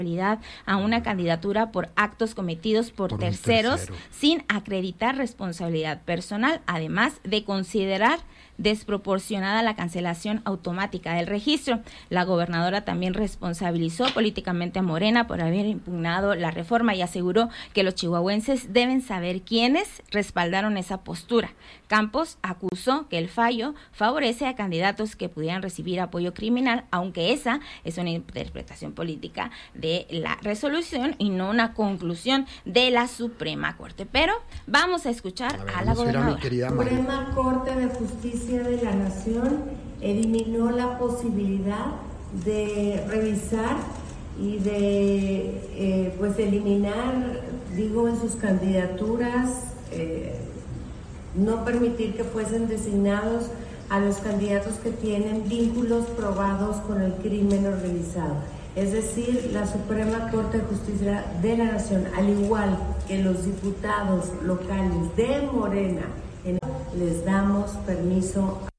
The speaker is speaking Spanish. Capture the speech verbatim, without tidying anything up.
a una candidatura por actos cometidos por, por terceros tercero. sin acreditar responsabilidad personal, además de considerar desproporcionada la cancelación automática del registro. La gobernadora también responsabilizó políticamente a Morena por haber impugnado la reforma y aseguró que los chihuahuenses deben saber quiénes respaldaron esa postura. Campos acusó que el fallo favorece a candidatos que pudieran recibir apoyo criminal, aunque esa es una interpretación política de la resolución y no una conclusión de la Suprema Corte. Pero vamos a escuchar a, ver, a la gobernadora. La Suprema Corte de Justicia de la Nación eliminó la posibilidad de revisar y de eh, pues eliminar, digo, en sus candidaturas, eh, no permitir que fuesen designados a los candidatos que tienen vínculos probados con el crimen organizado. Es decir, la Suprema Corte de Justicia de la Nación, al igual que los diputados locales de Morena, en, les damos permiso